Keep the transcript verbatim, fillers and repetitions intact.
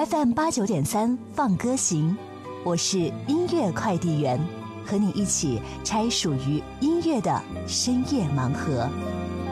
F M 八九点三放歌行，我是音乐快递员，和你一起拆属于音乐的深夜盲盒。